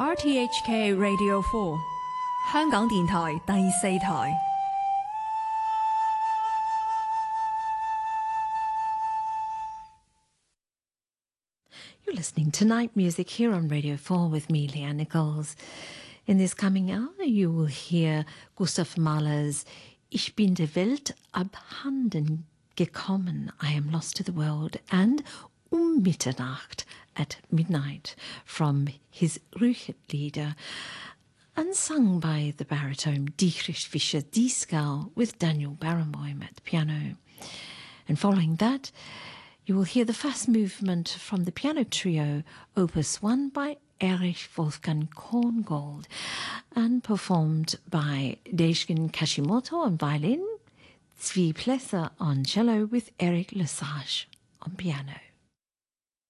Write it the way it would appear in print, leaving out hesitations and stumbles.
RTHK Radio 4香港電台第四台。 You're listening to Night Music here on Radio 4 with me, Leanne Nichols. In this coming hour, you will hear Gustav Mahler's Ich bin der Welt abhanden gekommen, I am lost to the world, and Mitternacht at midnight from his Rüchlieder, and sung by the baritone Dietrich Fischer-Dieskau with Daniel Barenboim at the piano. And following that, you will hear the first movement from the piano trio Opus 1 by Erich Wolfgang Korngold and performed by Dezsgen Kashimoto on violin, Zvi Plesser on cello with Eric Lesage on piano.